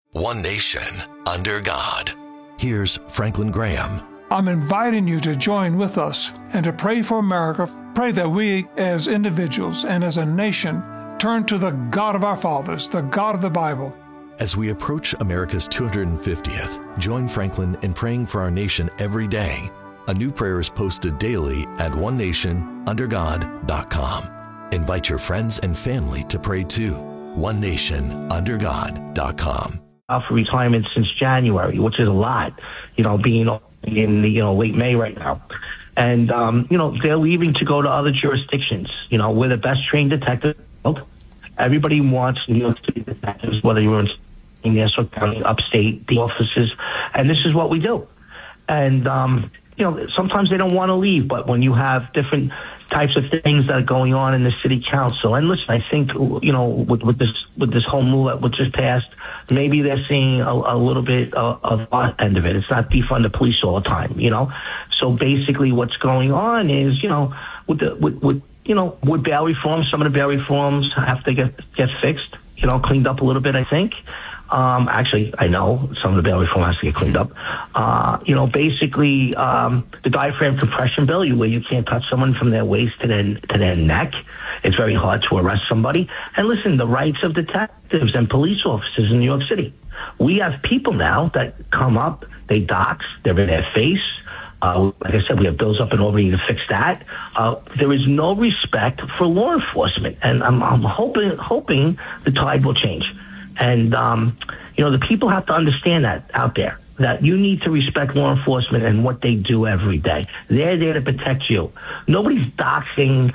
One nation, under God. Here's Franklin Graham. I'm inviting you to join with us and to pray for America. Pray that we as individuals and as a nation turn to the God of our fathers, the God of the Bible. As we approach America's 250th, join Franklin in praying for our nation every day. A new prayer is posted daily at onenationundergod.com. Invite your friends and family to pray too. onenationundergod.com. For retirement since January, which is a lot, being in the late May right now. And, they're leaving to go to other jurisdictions. We're the best trained detectives in the world. Everybody wants New York City detectives, whether you're in Nassau County, upstate, the offices. And this is what we do. And, sometimes they don't want to leave, but when you have different types of things that are going on in the city council, and listen, I think, with this whole move that was just passed, maybe they're seeing a little bit of the end of it. It's not defund the police all the time, So basically what's going on is, with bail reforms, some of the bail reforms have to get fixed, cleaned up a little bit, I think. Actually, I know some of the bail reform has to get cleaned up. Basically, the diaphragm compression bill, where you can't touch someone from their waist to their neck. It's very hard to arrest somebody. And listen, the rights of detectives and police officers in New York City. We have people now that come up, they dox, they're in their face. Like I said, we have bills up and Albany to fix that. There is no respect for law enforcement, and I'm hoping the tide will change. And, the people have to understand that out there, that you need to respect law enforcement and what they do every day. They're there to protect you. Nobody's doxing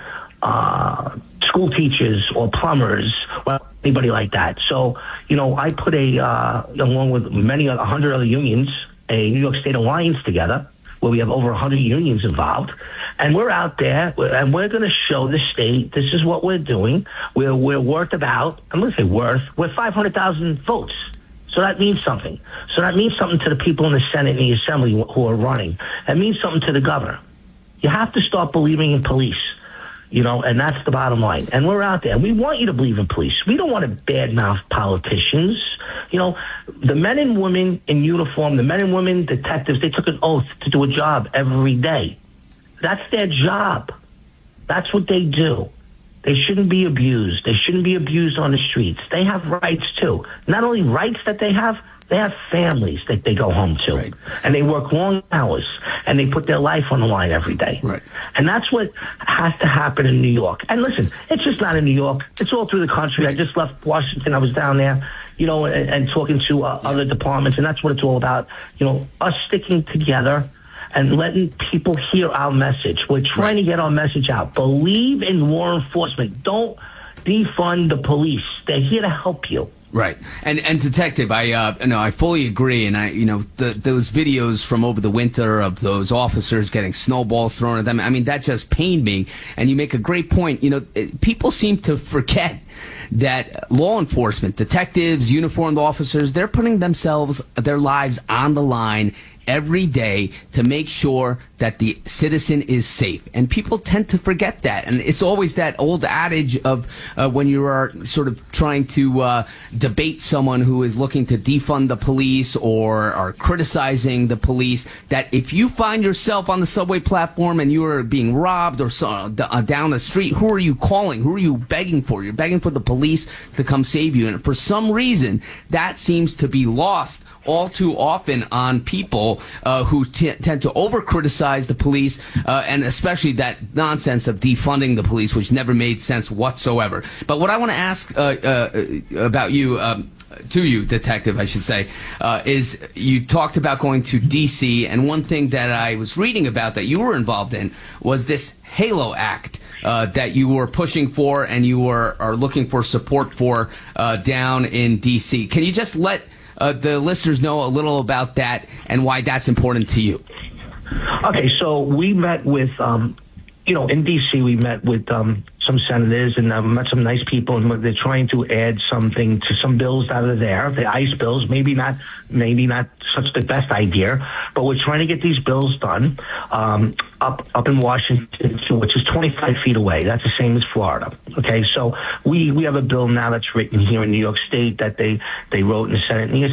school teachers or plumbers or anybody like that. So, I put along with 100 other unions, a New York State Alliance together, where we have over 100 unions involved. And we're out there, and we're going to show the state this is what we're doing. We're worth about, I'm going to say we're 500,000 votes. So that means something. So that means something to the people in the Senate and the Assembly who are running. That means something to the governor. You have to start believing in police, and that's the bottom line. And we're out there, and we want you to believe in police. We don't want to badmouth politicians. The men and women in uniform, the men and women detectives, they took an oath to do a job every day. That's their job. That's what they do. They shouldn't be abused. They shouldn't be abused on the streets. They have rights, too. Not only rights that they have families that they go home to. Right. And they work long hours, and they put their life on the line every day. Right. And that's what has to happen in New York. And listen, it's just not in New York. It's all through the country. I just left Washington. I was down there, and talking to other departments, and that's what it's all about. Us sticking together and letting people hear our message. We're trying to get our message out. Believe in law enforcement. Don't defund the police. They're here to help you. Right. And Detective, I fully agree. And those videos from over the winter of those officers getting snowballs thrown at them, that just pained me. And you make a great point. People seem to forget that law enforcement, detectives, uniformed officers, they're putting their lives on the line every day to make sure that the citizen is safe. And people tend to forget that. And it's always that old adage of when you are sort of trying to debate someone who is looking to defund the police or are criticizing the police, that if you find yourself on the subway platform and you are being robbed or down the street, who are you calling? Who are you begging for? You're begging for the police to come save you. And for some reason, that seems to be lost all too often on people who tend to over-criticize the police, and especially that nonsense of defunding the police, which never made sense whatsoever. But what I want to ask about you, to you, Detective, I should say, is you talked about going to D.C., and one thing that I was reading about that you were involved in was this HALO Act that you were pushing for and you are looking for support for down in D.C. Can you just let the listeners know a little about that and why that's important to you? Okay, so we met with, in D.C., we met with some senators and met some nice people, and they're trying to add something to some bills that are there, the ICE bills, maybe not such the best idea, but we're trying to get these bills done up in Washington, which is 25 feet away. That's the same as Florida. Okay, so we have a bill now that's written here in New York State that they wrote in the Senate and the